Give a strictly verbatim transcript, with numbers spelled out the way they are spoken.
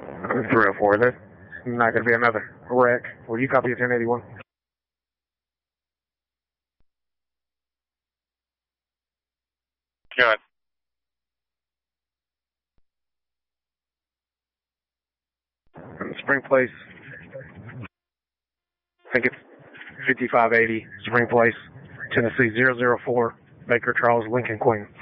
three oh four, there's not going to be another wreck. Will you copy a ten eighty-one? Good. Spring Place. I think it's fifty-five eighty Spring Place, Tennessee zero zero four, Baker Charles, Lincoln, Queen.